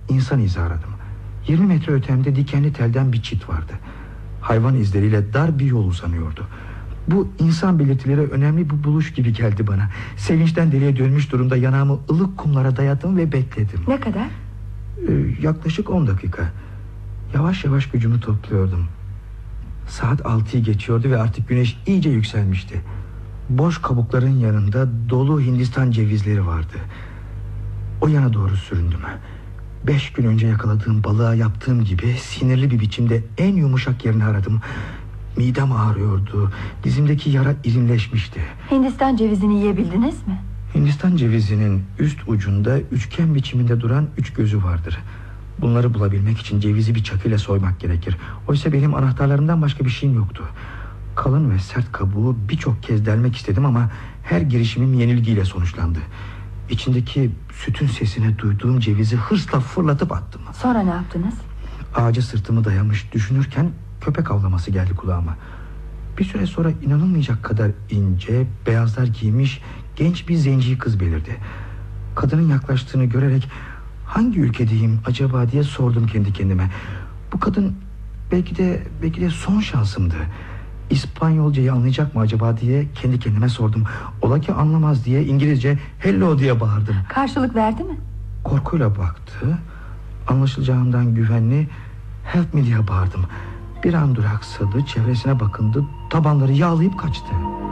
insan izi aradım. 20 metre ötemde dikenli telden bir çit vardı. Hayvan izleriyle dar bir yol uzanıyordu. Bu insan belirtileri önemli bir buluş gibi geldi bana. Sevinçten deliye dönmüş durumda yanağımı ılık kumlara dayadım ve bekledim. Ne kadar? Yaklaşık 10 dakika. Yavaş yavaş gücümü topluyordum. Saat 6'yı geçiyordu ve artık güneş iyice yükselmişti. Boş kabukların yanında dolu Hindistan cevizleri vardı. O yana doğru süründüm. 5 gün önce yakaladığım balığa yaptığım gibi sinirli bir biçimde en yumuşak yerini aradım. Midem ağrıyordu. Dizimdeki yara irinleşmişti. Hindistan cevizini yiyebildiniz mi? Hindistan cevizinin üst ucunda üçgen biçiminde duran 3 gözü vardır. Bunları bulabilmek için cevizi bir çakıyla soymak gerekir. Oysa benim anahtarlarımdan başka bir şeyim yoktu. Kalın ve sert kabuğu birçok kez delmek istedim ama her girişimim yenilgiyle sonuçlandı. İçindeki sütün sesini duyduğum cevizi hırsla fırlatıp attım. Sonra ne yaptınız? Ağaca sırtımı dayamış düşünürken köpek avlaması geldi kulağıma. Bir süre sonra inanılmayacak kadar ince, beyazlar giymiş genç bir zenci kız belirdi. Kadının yaklaştığını görerek hangi ülkedeyim acaba diye sordum kendi kendime. Bu kadın belki de son şansımdı. İspanyolcayı anlayacak mı acaba diye kendi kendime sordum. Ola ki anlamaz diye İngilizce hello diye bağırdım. Karşılık verdi mi? Korkuyla baktı. Anlaşılacağından güvenli help me diye bağırdım. Bir an duraksadı, çevresine bakındı, tabanları yağlayıp kaçtı.